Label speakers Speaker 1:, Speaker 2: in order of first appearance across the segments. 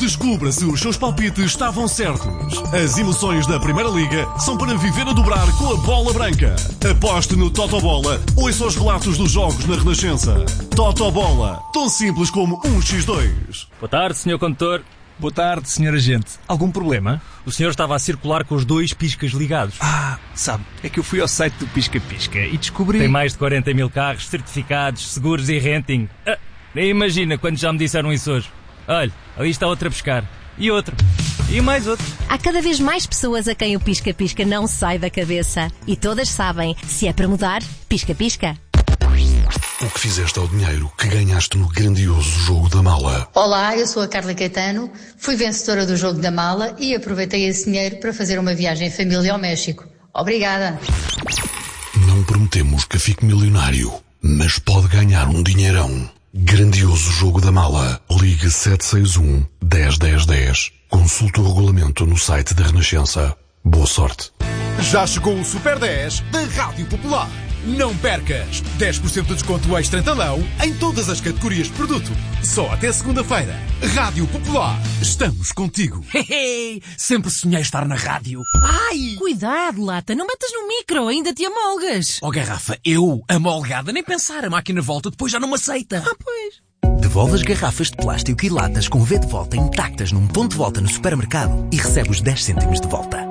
Speaker 1: Descubra se os seus palpites estavam certos. As emoções da Primeira Liga são para viver a dobrar com a bola branca. Aposte no Totobola, ouça os relatos dos jogos na Renascença. Totobola, tão simples como 1x2.
Speaker 2: Boa tarde, Sr. Condutor.
Speaker 3: Boa tarde, Sr. Agente. Algum problema?
Speaker 2: O senhor estava a circular com os 2 piscas ligados.
Speaker 3: Sabe, é que eu fui ao site do Pisca Pisca e descobri...
Speaker 2: Tem mais de 40 mil carros, certificados, seguros e renting. Nem imagina quando já me disseram isso hoje. Olha, ali está outro a pescar. E outro. E mais outro.
Speaker 4: Há cada vez mais pessoas a quem o Pisca Pisca não sai da cabeça. E todas sabem, se é para mudar, Pisca Pisca.
Speaker 5: O que fizeste ao dinheiro que ganhaste no grandioso Jogo da Mala?
Speaker 6: Olá, eu sou a Carla Caetano, fui vencedora do Jogo da Mala e aproveitei esse dinheiro para fazer uma viagem em família ao México. Obrigada.
Speaker 5: Não prometemos que fique milionário, mas pode ganhar um dinheirão. Grandioso Jogo da Mala. Ligue 761 10 10 10. Consulte o regulamento no site da Renascença. Boa sorte.
Speaker 7: Já chegou o Super 10 da Rádio Popular. Não percas! 10% de desconto extra em talão em todas as categorias de produto. Só até segunda-feira. Rádio Popular. Estamos contigo.
Speaker 8: Sempre sonhei estar na rádio.
Speaker 9: Ai! Cuidado, Lata. Não metas no micro. Ainda te amolgas.
Speaker 8: Oh, garrafa, eu, amolgada, nem pensar. A máquina volta, depois já não me aceita.
Speaker 9: Pois.
Speaker 10: Devolve as garrafas de plástico e latas com V de volta intactas num ponto de volta no supermercado e recebe os 10 cêntimos de volta.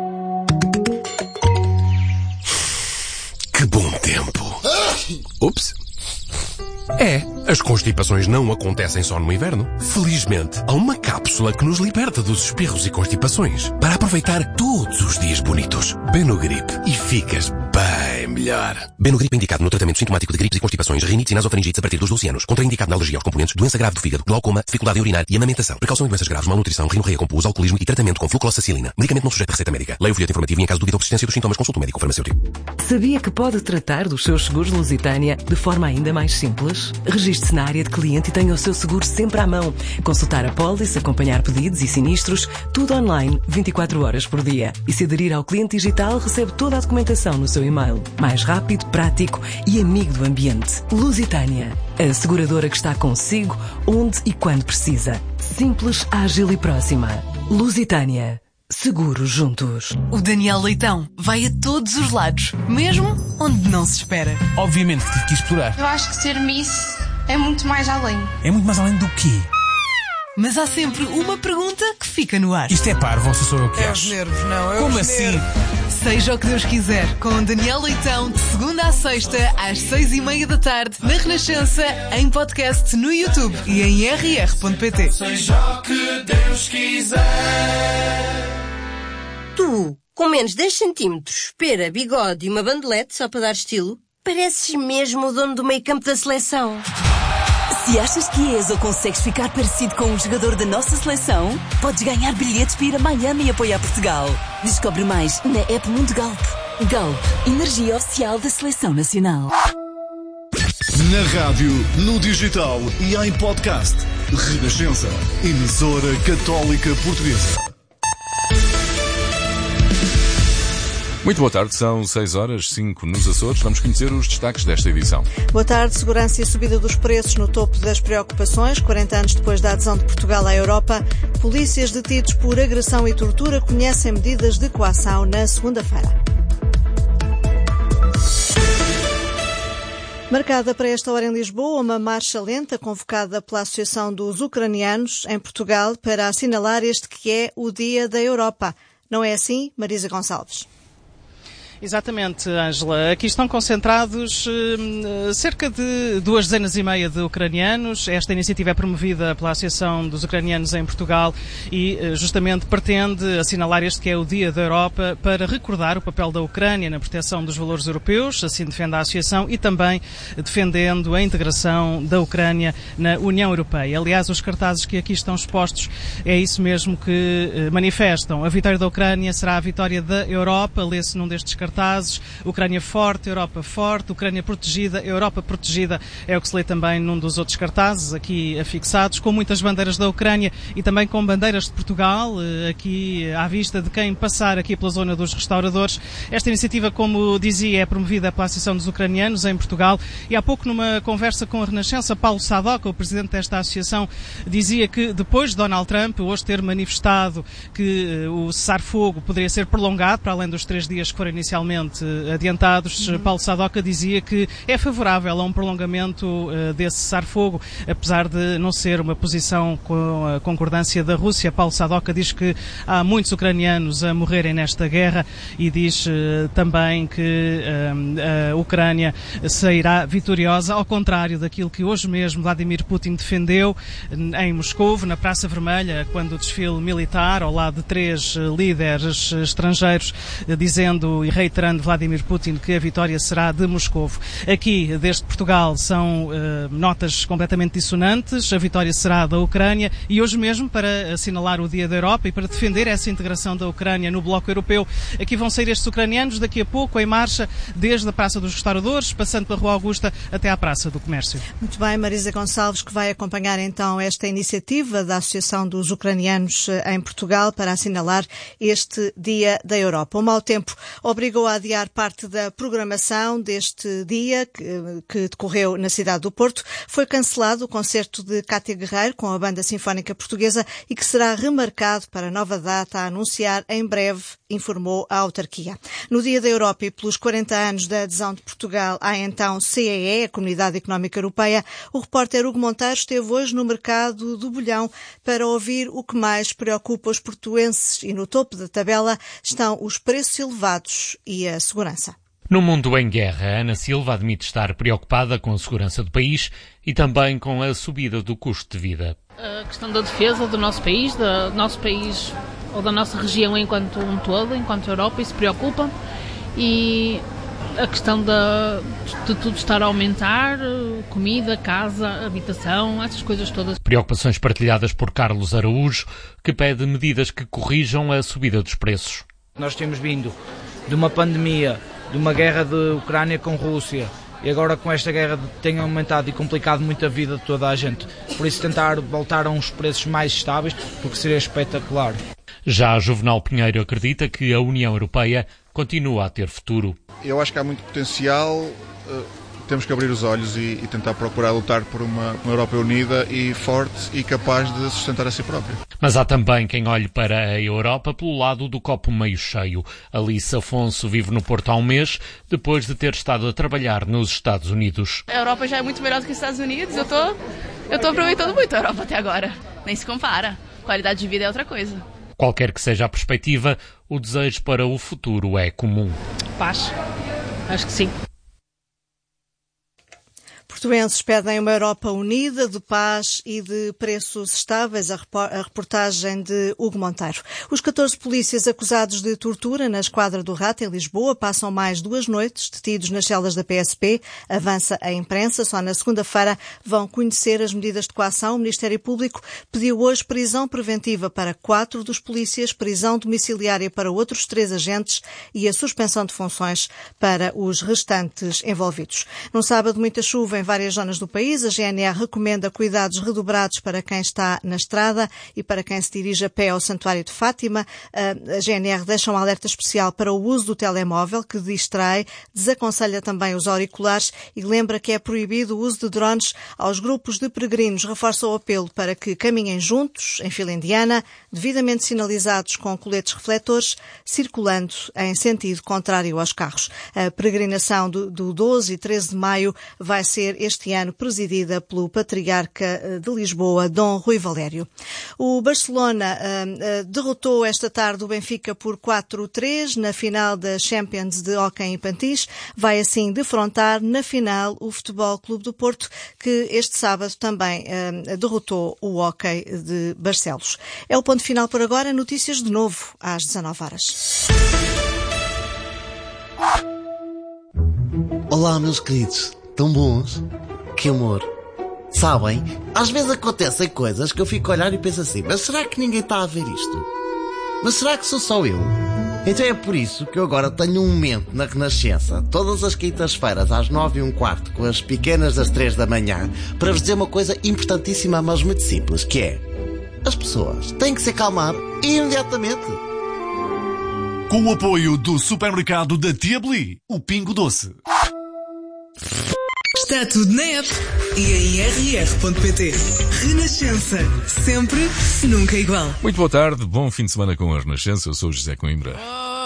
Speaker 5: Que bom tempo.
Speaker 11: Ups. As constipações não acontecem só no inverno. Felizmente, há uma cápsula que nos liberta dos espirros e constipações para aproveitar todos os dias bonitos. Benogrip e ficas bem melhor.
Speaker 12: Benogrip é indicado no tratamento sintomático de gripes e constipações, rinites e nasofaringites a partir dos 12 anos. Contraindicado na alergia aos componentes, doença grave do fígado, glaucoma, dificuldade em urinar e amamentação. Precaução em doenças graves, malnutrição, rinorreia com pus, alcoolismo e tratamento com flucloxacilina. Medicamento não sujeito a receita médica. Leia o folheto informativo e em caso de dúvida ou persistência dos sintomas, consulte o médico farmacêutico.
Speaker 13: Sabia que pode tratar dos seus seguros Lusitânia de forma ainda mais simples? Registre-se na área de cliente e tenha o seu seguro sempre à mão. Consultar a pólice, acompanhar pedidos e sinistros, tudo online, 24 horas por dia. E se aderir ao cliente digital, recebe toda a documentação no seu e-mail. Mais rápido, prático e amigo do ambiente. Lusitânia, a seguradora que está consigo, onde e quando precisa. Simples, ágil e próxima. Lusitânia. Seguros juntos.
Speaker 14: O Daniel Leitão vai a todos os lados, mesmo onde não se espera.
Speaker 8: Obviamente que tive que explorar.
Speaker 15: Eu acho que ser Miss é muito mais além.
Speaker 8: É muito mais além do quê?
Speaker 14: Mas há sempre uma pergunta que fica no ar.
Speaker 8: Isto é parvo, ou se sou eu que
Speaker 16: acho?
Speaker 8: É os
Speaker 16: nervos, não. É
Speaker 8: como
Speaker 16: os
Speaker 8: assim?
Speaker 16: Nervos.
Speaker 14: Seja o que Deus quiser, com Daniel Leitão, de segunda à sexta, às 6:30 da tarde, na Renascença, em podcast no YouTube e em rr.pt.
Speaker 17: Seja o que Deus quiser.
Speaker 18: Tu, com menos 10 centímetros, pera, bigode e uma bandelete só para dar estilo, pareces mesmo o dono do meio campo da seleção.
Speaker 19: Se achas que és ou consegues ficar parecido com um jogador da nossa seleção, podes ganhar bilhetes para ir a Miami e apoiar Portugal. Descobre mais na app Mundo Galp. Galp, energia oficial da Seleção Nacional.
Speaker 1: Na rádio, no digital e em podcast. Renascença, emissora católica portuguesa.
Speaker 20: Muito boa tarde, são 6h05 nos Açores. Vamos conhecer os destaques desta edição.
Speaker 21: Boa tarde. Segurança e a subida dos preços no topo das preocupações. 40 anos depois da adesão de Portugal à Europa, polícias detidos por agressão e tortura conhecem medidas de coação na segunda-feira. Marcada para esta hora em Lisboa, uma marcha lenta convocada pela Associação dos Ucranianos em Portugal para assinalar este que é o Dia da Europa. Não é assim, Marisa Gonçalves?
Speaker 22: Exatamente, Ângela. Aqui estão concentrados cerca de 250 de ucranianos. Esta iniciativa é promovida pela Associação dos Ucranianos em Portugal e justamente pretende assinalar este que é o Dia da Europa para recordar o papel da Ucrânia na proteção dos valores europeus, assim defende a Associação, e também defendendo a integração da Ucrânia na União Europeia. Aliás, os cartazes que aqui estão expostos é isso mesmo que manifestam. A vitória da Ucrânia será a vitória da Europa, lê-se num destes cartazes cartazes: Ucrânia forte, Ucrânia protegida, Europa protegida, é o que se lê também num dos outros cartazes aqui afixados, com muitas bandeiras da Ucrânia e também com bandeiras de Portugal, aqui à vista de quem passar aqui pela zona dos restauradores. Esta iniciativa, como dizia, é promovida pela Associação dos Ucranianos em Portugal, e há pouco, numa conversa com a Renascença, Paulo Sadoca, o presidente desta associação, dizia que depois de Donald Trump hoje ter manifestado que o cessar-fogo poderia ser prolongado para além dos 3 dias que foram inicialmente adiantados, Paulo Sadoca dizia que é favorável a um prolongamento desse cessar-fogo, apesar de não ser uma posição com a concordância da Rússia. Paulo Sadoca diz que há muitos ucranianos a morrerem nesta guerra e diz também que a Ucrânia sairá vitoriosa, ao contrário daquilo que hoje mesmo Vladimir Putin defendeu em Moscou, na Praça Vermelha, quando o desfile militar, ao lado de 3 líderes estrangeiros, dizendo e reiterando Vladimir Putin que a vitória será de Moscou. Aqui, desde Portugal, são notas completamente dissonantes. A vitória será da Ucrânia, e hoje mesmo, para assinalar o Dia da Europa e para defender essa integração da Ucrânia no bloco europeu, aqui vão sair estes ucranianos daqui a pouco em marcha, desde a Praça dos Restauradores, passando pela Rua Augusta até à Praça do Comércio.
Speaker 21: Muito bem, Marisa Gonçalves, que vai acompanhar então esta iniciativa da Associação dos Ucranianos em Portugal para assinalar este Dia da Europa. O mau tempo obrigou a adiar parte da programação deste dia, que decorreu na cidade do Porto. Foi cancelado o concerto de Cátia Guerreiro com a Banda Sinfónica Portuguesa e que será remarcado para nova data a anunciar em breve, informou a autarquia. No Dia da Europa e pelos 40 anos da adesão de Portugal à então CEE, a Comunidade Económica Europeia, o repórter Hugo Monteiro esteve hoje no mercado do Bolhão para ouvir o que mais preocupa os portuenses, e no topo da tabela estão os preços elevados e a segurança.
Speaker 3: No mundo em guerra, Ana Silva admite estar preocupada com a segurança do país e também com a subida do custo de vida.
Speaker 16: A questão da defesa do nosso país ou da nossa região enquanto um todo, enquanto Europa, isso preocupa. E a questão de tudo estar a aumentar, comida, casa, habitação, essas coisas todas.
Speaker 3: Preocupações partilhadas por Carlos Araújo, que pede medidas que corrijam a subida dos preços.
Speaker 23: Nós temos vindo de uma pandemia, de uma guerra de Ucrânia com Rússia, e agora com esta guerra tem aumentado e complicado muito a vida de toda a gente. Por isso tentar voltar a uns preços mais estáveis, porque seria espetacular.
Speaker 3: Já Juvenal Pinheiro acredita que a União Europeia continua a ter futuro.
Speaker 24: Eu acho que há muito potencial, temos que abrir os olhos e tentar procurar lutar por uma Europa unida e forte e capaz de sustentar a si própria.
Speaker 3: Mas há também quem olhe para a Europa pelo lado do copo meio cheio. Alice Afonso vive no Porto há um mês, depois de ter estado a trabalhar nos Estados Unidos.
Speaker 25: A Europa já é muito melhor do que os Estados Unidos, eu tô aproveitando muito a Europa até agora. Nem se compara. Qualidade de vida é outra coisa.
Speaker 3: Qualquer que seja a perspectiva, o desejo para o futuro é comum.
Speaker 16: Paz. Acho que sim.
Speaker 21: Portuenses pedem uma Europa unida, de paz e de preços estáveis. A reportagem de Hugo Monteiro. Os 14 polícias acusados de tortura na Esquadra do Rato, em Lisboa, passam mais 2 noites detidos nas celas da PSP. Avança a imprensa. Só na segunda-feira vão conhecer as medidas de coação. O Ministério Público pediu hoje prisão preventiva para 4 dos polícias, prisão domiciliária para outros 3 agentes e a suspensão de funções para os restantes envolvidos. No sábado, muita chuva em várias zonas do país. A GNR recomenda cuidados redobrados para quem está na estrada e para quem se dirige a pé ao Santuário de Fátima. A GNR deixa um alerta especial para o uso do telemóvel, que distrai, desaconselha também os auriculares e lembra que é proibido o uso de drones aos grupos de peregrinos. Reforça o apelo para que caminhem juntos, em fila indiana, devidamente sinalizados com coletes refletores, circulando em sentido contrário aos carros. A peregrinação do 12 e 13 de maio vai ser este ano presidida pelo Patriarca de Lisboa, Dom Rui Valério. O Barcelona derrotou esta tarde o Benfica por 4-3 na final da Champions de hóquei em patins. Vai assim defrontar na final o Futebol Clube do Porto, que este sábado também derrotou o hóquei de Barcelos. É o ponto final por agora. Notícias de novo às 19 horas.
Speaker 26: Olá, meus queridos. Tão bons? Que amor. Sabem, às vezes acontecem coisas que eu fico a olhar e penso assim, mas será que ninguém está a ver isto? Mas será que sou só eu? Então é por isso que eu agora tenho um momento na Renascença, todas as quintas-feiras às 9h15, com as pequenas das 3 da manhã, para vos dizer uma coisa importantíssima, mas muito simples, que é: as pessoas têm que se acalmar imediatamente.
Speaker 1: Com o apoio do supermercado da Tia Beli, o Pingo Doce.
Speaker 14: Está tudo na app e em rr.pt. Renascença. Sempre, nunca igual.
Speaker 20: Muito boa tarde, bom fim de semana com a Renascença. Eu sou o José Coimbra.